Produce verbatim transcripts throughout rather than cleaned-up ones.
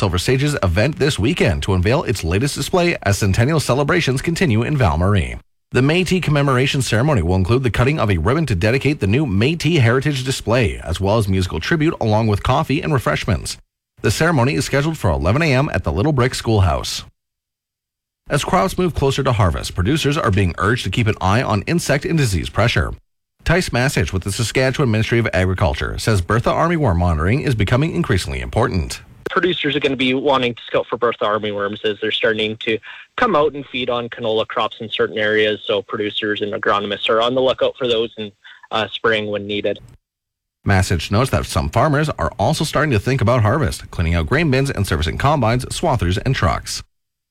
Silver Stages event this weekend to unveil its latest display as centennial celebrations continue in Val-Marie. The Métis commemoration ceremony will include the cutting of a ribbon to dedicate the new Métis Heritage Display, as well as musical tribute along with coffee and refreshments. The ceremony is scheduled for eleven a.m. at the Little Brick Schoolhouse. As crops move closer to harvest, producers are being urged to keep an eye on insect and disease pressure. Tice Massage with the Saskatchewan Ministry of Agriculture says Bertha armyworm monitoring is becoming increasingly important. Producers are going to be wanting to scout for Bertha armyworms as they're starting to come out and feed on canola crops in certain areas, so producers and agronomists are on the lookout for those and uh, spraying when needed. Massage notes that some farmers are also starting to think about harvest, cleaning out grain bins and servicing combines, swathers, and trucks.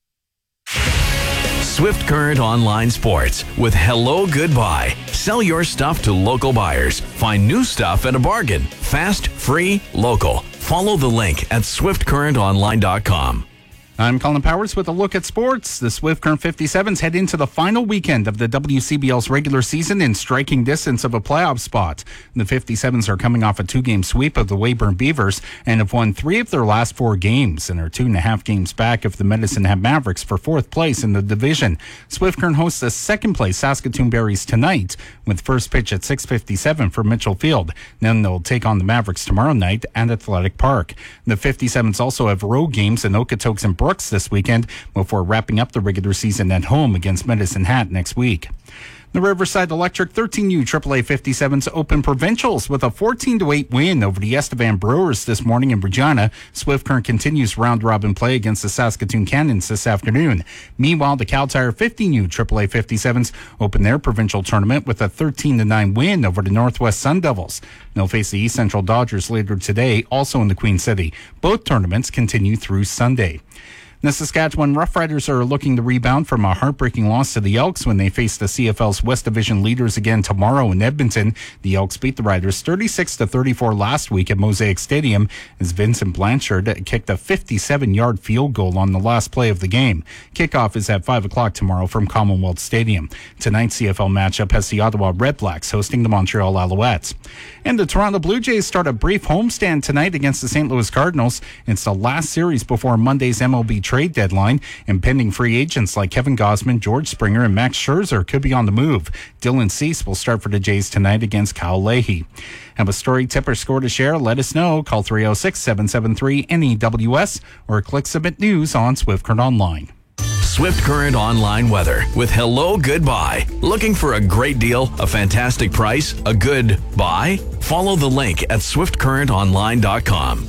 Swift Current Online Sports with Hello Goodbye. Sell your stuff to local buyers. Find new stuff at a bargain. Fast, free, local. Follow the link at swift current online dot com. I'm Colin Powers with a look at sports. The Swift Current fifty-sevens head into the final weekend of the W C B L's regular season in striking distance of a playoff spot. The fifty-sevens are coming off a two-game sweep of the Weyburn Beavers and have won three of their last four games and are two and a half games back of the Medicine Hat Mavericks for fourth place in the division. Swift Current hosts the second-place Saskatoon Berries tonight with first pitch at six fifty-seven for Mitchell Field. Then they'll take on the Mavericks tomorrow night at Athletic Park. The fifty-sevens also have road games in Okotoks and Brooks this weekend before wrapping up the regular season at home against Medicine Hat next week. The Riverside Electric thirteen U triple A fifty-sevens open provincials with a fourteen to eight win over the Estevan Brewers this morning in Regina. Swift Current continues round-robin play against the Saskatoon Cannons this afternoon. Meanwhile, the Cal Tire fifteen U triple A fifty-sevens open their provincial tournament with a thirteen to nine win over the Northwest Sun Devils. They'll face the East Central Dodgers later today, also in the Queen City. Both tournaments continue through Sunday. The Saskatchewan Roughriders are looking to rebound from a heartbreaking loss to the Elks when they face the C F L's West Division leaders again tomorrow in Edmonton. The Elks beat the Riders thirty-six to thirty-four last week at Mosaic Stadium as Vincent Blanchard kicked a fifty-seven-yard field goal on the last play of the game. Kickoff is at five o'clock tomorrow from Commonwealth Stadium. Tonight's C F L matchup has the Ottawa Redblacks hosting the Montreal Alouettes. And the Toronto Blue Jays start a brief homestand tonight against the Saint Louis Cardinals. It's the last series before Monday's M L B trade deadline, and pending free agents like Kevin Gausman, George Springer, and Max Scherzer could be on the move. Dylan Cease will start for the Jays tonight against Kyle Leahy. Have a story, tip, or score to share? Let us know. Call three oh six, seven seven three, N E W S or click Submit News on Swift Current Online. Swift Current Online weather with Hello Goodbye. Looking for a great deal, a fantastic price, a good buy? Follow the link at swift current online dot com.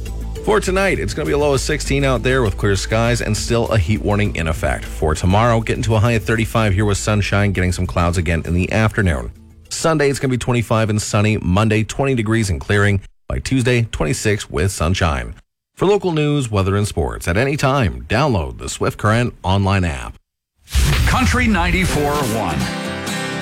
For tonight, it's going to be a low of sixteen out there with clear skies and still a heat warning in effect. For tomorrow, getting to a high of thirty-five here with sunshine, getting some clouds again in the afternoon. Sunday, it's going to be twenty-five and sunny. Monday, twenty degrees and clearing. By Tuesday, twenty-six with sunshine. For local news, weather, and sports at any time, download the Swift Current online app. Country ninety-four point one.